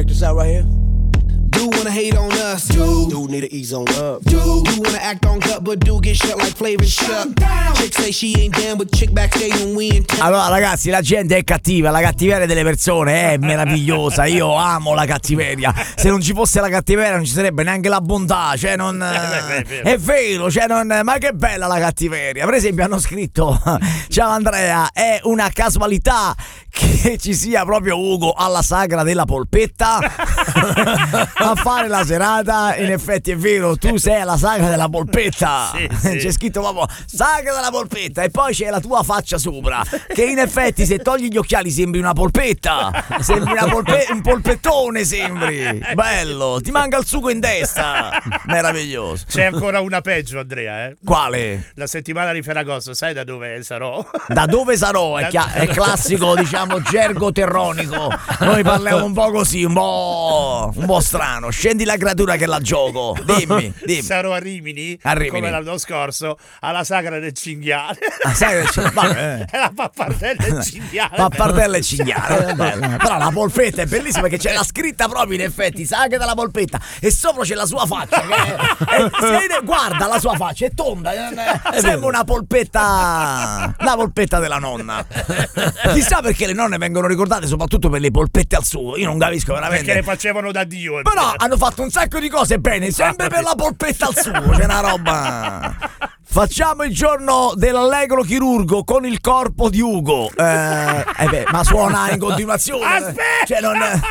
check this out right here. Do wanna hate on us, do need to ease on up, do wanna act on gut, but do get shut like Flavor Chuck. Chick say she ain't down, but chick backstage when we in town. Allora ragazzi, la gente è cattiva, la cattiveria delle persone è meravigliosa, io amo la cattiveria. Se non ci fosse la cattiveria non ci sarebbe neanche la bontà, cioè non è vero, cioè non, ma che bella la cattiveria. Per esempio hanno scritto: ciao Andrea, è una casualità che ci sia proprio Ugo alla sagra della polpetta a fare la serata. In effetti è vero, tu sei alla sagra della polpetta, sì. C'è scritto proprio sagra della polpetta e poi c'è la tua faccia sopra, che in effetti se togli gli occhiali sembri una polpetta, sembri un polpettone, sembri bello, ti manca il sugo in testa, meraviglioso. C'è ancora una peggio, Andrea, Quale? La settimana di Ferragosto, sai da dove sarò? Da dove sarò? È classico, diciamo, gergo terronico. Noi parliamo un po' così, un po' strano. Scendi la creatura che la gioco. Dimmi. Sarò a Rimini, come l'anno scorso, alla sagra del cinghiale. È la pappardella e cinghiale. Pappardella e cinghiale. Però la polpetta è bellissima perché c'è la scritta proprio, in effetti, sagra della polpetta, e sopra c'è la sua faccia guarda la sua faccia, è tonda, sembra una polpetta, la polpetta della nonna. Chissà perché le nonne vengono ricordate soprattutto per le polpette al sugo. Io non capisco veramente, perché le facevano da Dio. Però hanno fatto un sacco di cose bene, sempre per la polpetta al sugo. C'è una roba. Facciamo il giorno dell'allegro chirurgo con il corpo di Ugo. Ma suona in continuazione. Aspetta! Cioè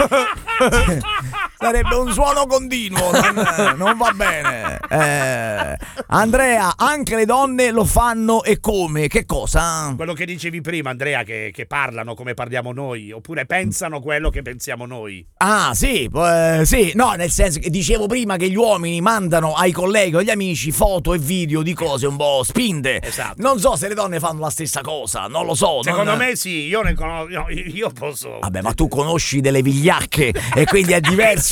sarebbe un suono continuo, non va bene. Andrea, anche le donne lo fanno, e come? Che cosa? Quello che dicevi prima, Andrea, che parlano come parliamo noi, oppure pensano quello che pensiamo noi. Ah, sì, no, nel senso che dicevo prima che gli uomini mandano ai colleghi o agli amici foto e video di cose un po' spinte. Esatto. Non so se le donne fanno la stessa cosa, non lo so. Secondo me sì, io ne conosco, io posso. Vabbè, ma tu conosci delle vigliacche e quindi è diverso.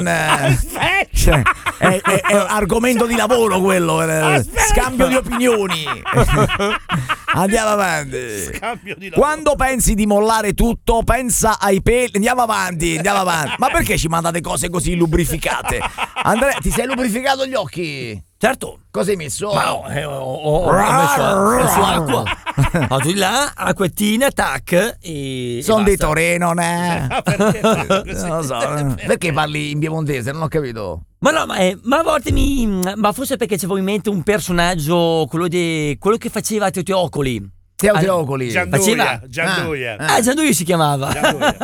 Cioè, è argomento di lavoro quello. Scambio di opinioni. Andiamo avanti. Scambio di lavoro. Quando pensi di mollare tutto, pensa ai peli. Andiamo avanti. Ma perché ci mandate cose così lubrificate? Andrea, ti sei lubrificato gli occhi? Certo. Cosa hai messo? Ma ho messo acqua. Vado di là, acquettina, tac, e sono di basta. Torino, ne? Perché Non lo so. Perché parli in piemontese? Non ho capito. Ma no, ma a volte ma forse perché c'avevo in mente un personaggio, quello che faceva Teotiocoli. Teotiocoli. Gianduia. Gianduia si chiamava.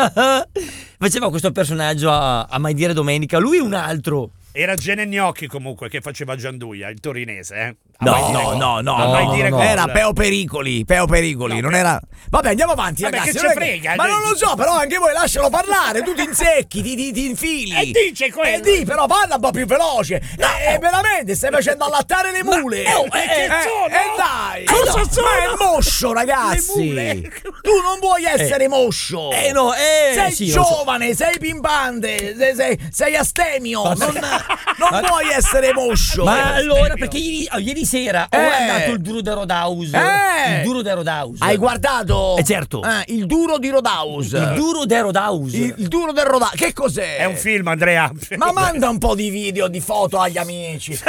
Faceva questo personaggio a Mai Dire Domenica. Lui un altro. Era Gene Gnocchi comunque che faceva Gianduia, il torinese, No. Era Peo Pericoli, non era. Vabbè, andiamo avanti, ragazzi. Che ci frega? Ma non lo so, però anche voi lascialo parlare, tu ti insecchi, ti infili. E dice quello. Però parla un po' più veloce. Veramente stai facendo allattare le mule. Dai. Cosa sono? Ma è moscio, ragazzi. Tu non vuoi essere moscio. Sei giovane, sei pimpante, sei astemio. Non puoi essere moscio. Ma allora, perché ieri sera ho guardato il Duro de Rodaus. Il Duro de Rodaus. Hai guardato? Certo. Il Duro di Rodaus. Il Duro de Rodaus. Il Duro del Rodaus. Che cos'è? È un film, Andrea. Ma manda un po' di video, di foto agli amici.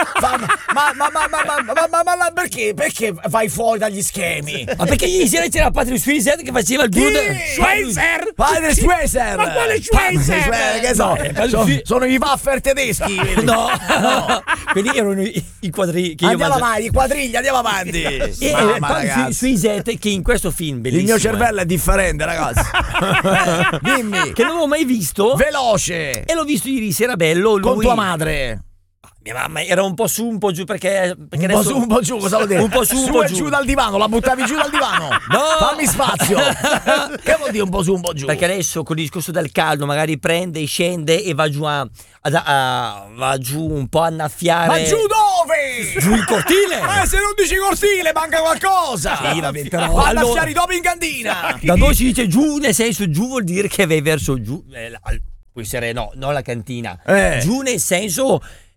Ma perché? Perché vai fuori dagli schemi? Ma perché ieri sera c'era Patrick Swayze che faceva il Duro de Schweizer? Padre Schweizer. Ma quale Schweizer? Che so? Sono i waffer tedeschi. No. Quelli erano i quadri che andiamo avanti, i quadrigli, andiamo avanti. Swayze che in questo film bellissimo. Il mio cervello è differente, ragazzi. Dimmi. Che non l'avevo mai visto. Veloce. E l'ho visto ieri sera, bello. Lui... Con tua madre. Mia mamma era un po' su, un po' giù, perché un adesso... po' su, un po' giù, cosa vuol dire? Un po' su, un po' giù. Giù dal divano, la buttavi giù dal divano. No! Fammi spazio. Che vuol dire un po' su, un po' giù? Perché adesso con il discorso del caldo magari prende, scende e va giù va giù un po' a annaffiare. Ma giù dove? Giù il cortile. Se non dici cortile manca qualcosa. Sì, vabbè, però va a annaffiare i topi in cantina. Da noi si dice giù, nel senso giù vuol dire che vai verso giù. Può essere non la cantina. Giù nel senso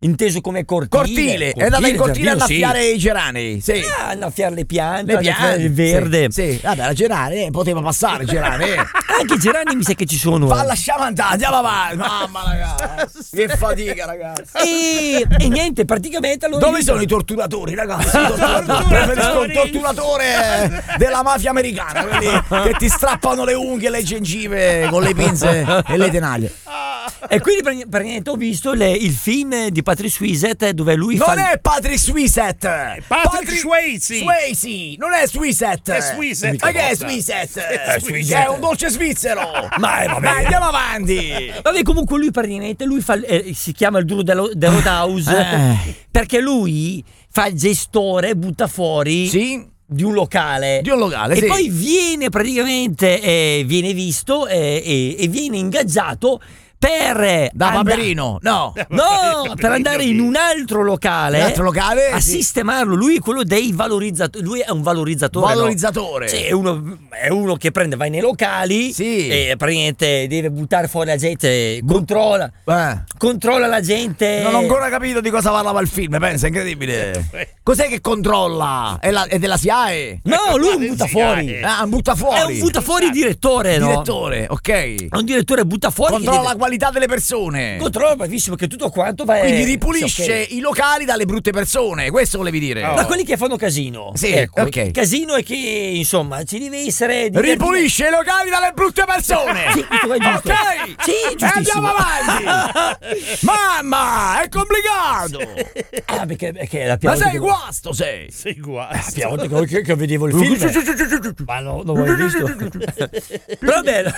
inteso come cortile. È andata in cortile a giardino, annaffiare i geranei. Sì. A annaffiare le piante, sì, il verde. Sì. Vabbè, la gerane poteva passare, gerane. Anche i gerani mi sa che ci sono. Ma lasciamo andare, andiamo avanti. Mamma ragazzi, che fatica ragazzi. E niente, praticamente allora dove sono i torturatori ragazzi? Preferisco il torturatore della mafia americana, quelli che ti strappano le unghie e le gengive con le pinze e le tenaglie. E quindi praticamente ho visto il film di Patrick Swayze dove lui non è Patrick Swayze, Patrick Swayze, non è Swayze, è Swayze. ma che è Swayze? È un dolce svizzero. Ma andiamo avanti. Vabbè, comunque lui praticamente si chiama il duro the Roadhouse perché lui fa il gestore, butta fuori di un locale. E sì. poi viene praticamente viene visto e viene ingaggiato Paperino, per andare in un altro locale a sistemarlo. Lui è quello dei valorizzatori. Lui è un valorizzatore. Sì, è uno che vai nei locali e praticamente deve buttare fuori la gente, controlla la gente. Non ho ancora capito di cosa parlava il film, pensa, incredibile. Cos'è che controlla? È della SIAE? No, lui butta fuori. Butta fuori. È un butta fuori direttore, no? Direttore, ok. È un direttore butta fuori. Controlla la qualità delle persone. Controlla bravissimo che tutto quanto va. Quindi ripulisce i locali dalle brutte persone. Questo volevi dire? Da quelli che fanno casino. Sì, ok. Casino è che insomma ci deve essere. Ripulisce i locali dalle brutte persone. Sì, tutto è giusto. Ok. Sì, giustissimo. Andiamo avanti. Mamma, è complicato. Perché la Ma sei guasto, sei. Sei guasto. La volta che vedevo il film. Ma no, non l'ho visto. Va bene.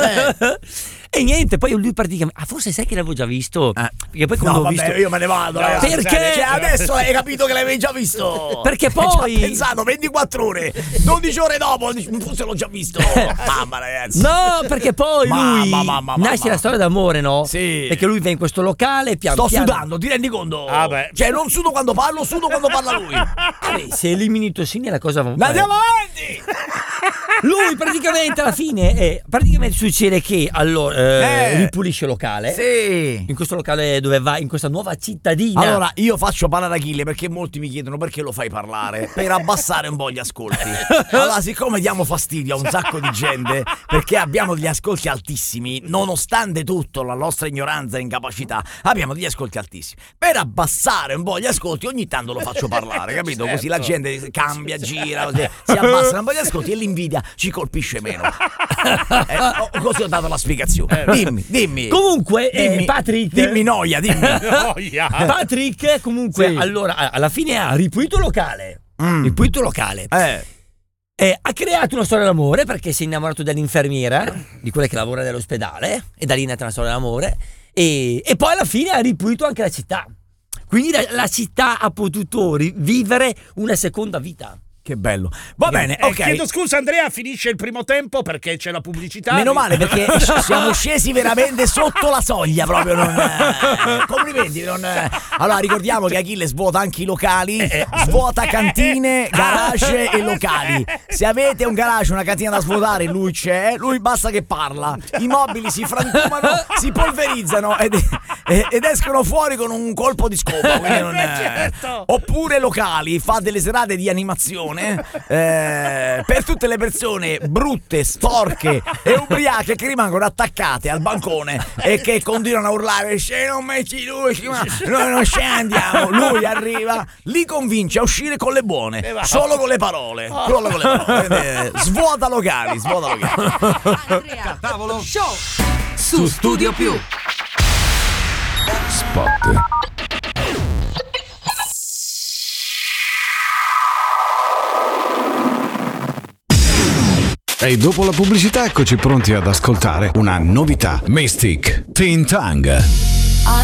E niente, poi lui praticamente forse sai che l'avevo già visto. Perché poi quando ho visto io me ne vado, ragazzi. Perché? Cioè, adesso hai capito che l'avevi già visto. Perché poi ho pensato 24 ore, 12 ore dopo, forse l'ho già visto. Mamma, ragazzi. No, perché poi lui nasce la storia d'amore, no? Sì. Perché lui va in questo locale piano piano. Sudando, ti rendi conto? Cioè, non sudo quando parlo, sudo quando parla lui. Se elimini i tossini la cosa va. Andiamo avanti. Lui praticamente alla fine praticamente succede che allora ripulisce il locale. Sì. In questo locale dove va, in questa nuova cittadina. Allora io faccio parlare Achille perché molti mi chiedono perché lo fai parlare, per abbassare un po' gli ascolti. Allora, siccome diamo fastidio a un sacco di gente perché abbiamo degli ascolti altissimi, nonostante tutto la nostra ignoranza e incapacità, abbiamo degli ascolti altissimi. Per abbassare un po' gli ascolti ogni tanto lo faccio parlare, capito? Così la gente cambia, gira, così, si abbassano un po' gli ascolti e l'invidia ci colpisce meno. Così ho dato la spiegazione. Dimmi. Comunque, Patrick. Dimmi noia. Patrick, comunque, allora, alla fine ha ripulito il locale. Ha creato una storia d'amore perché si è innamorato dell'infermiera, di quella che lavora nell'ospedale, e da lì è nata una storia d'amore. E poi alla fine ha ripulito anche la città. Quindi la città ha potuto vivere una seconda vita. Che bello. Va bene, ok. Chiedo scusa Andrea, finisce il primo tempo perché c'è la pubblicità. Meno male perché siamo scesi veramente sotto la soglia proprio. Complimenti. Allora ricordiamo che Achille svuota anche i locali, svuota cantine, garage e locali. Se avete un garage, una cantina da svuotare, lui c'è, lui basta che parla. I mobili si frantumano, si polverizzano ed escono fuori con un colpo di scopa. Certo. Oppure locali, fa delle serate di animazione per tutte le persone brutte, sporche e ubriache che rimangono attaccate al bancone e che continuano a urlare se non metti lui noi non scendiamo. Lui arriva, li convince a uscire con le buone, solo con le parole, svuota locali. Andrea Tavolo Show su Studio Più. Spot. E dopo la pubblicità eccoci pronti ad ascoltare una novità. Mystic Teen Tongue.